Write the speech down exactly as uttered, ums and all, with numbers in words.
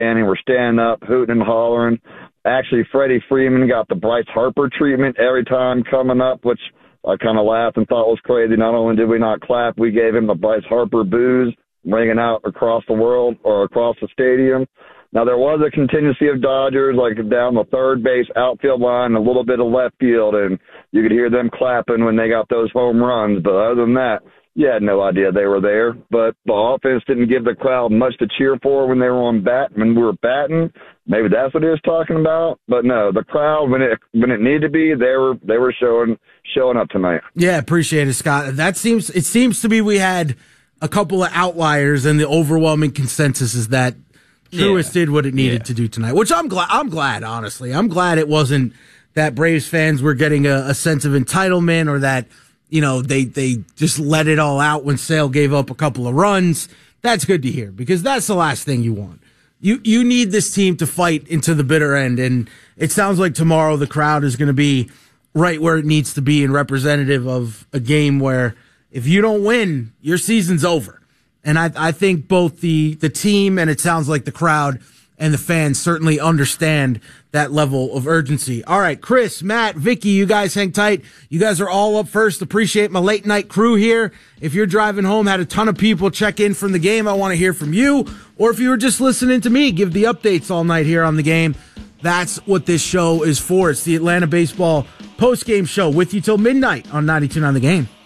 standing. We're standing up, hooting and hollering. Actually, Freddie Freeman got the Bryce Harper treatment every time coming up, which I kind of laughed and thought was crazy. Not only did we not clap, we gave him the Bryce Harper boos ringing out across the world or across the stadium. Now, there was a contingency of Dodgers, like down the third base outfield line, a little bit of left field, and you could hear them clapping when they got those home runs. But other than that, you had no idea they were there. But the offense didn't give the crowd much to cheer for when they were on bat. When we were batting, maybe that's what he was talking about. But no, the crowd, when it when it needed to be, they were they were showing showing up tonight. Yeah, appreciate it, Scott. That seems it seems to be we had a couple of outliers, and the overwhelming consensus is that Truist yeah. did what it needed yeah. to do tonight, which I'm glad. I'm glad, honestly. I'm glad it wasn't that Braves fans were getting a, a sense of entitlement, or that, you know, they, they just let it all out when Sale gave up a couple of runs. That's good to hear, because that's the last thing you want. You, you need this team to fight into the bitter end. And it sounds like tomorrow the crowd is going to be right where it needs to be and representative of a game where if you don't win, your season's over. And I, I think both the, the team and it sounds like the crowd and the fans certainly understand that level of urgency. All right, Chris, Matt, Vicky, you guys hang tight. You guys are all up first. Appreciate my late night crew here. If you're driving home, had a ton of people check in from the game, I want to hear from you. Or if you were just listening to me, give the updates all night here on the game. That's what this show is for. It's the Atlanta Baseball postgame show with you till midnight on ninety-two point nine The Game.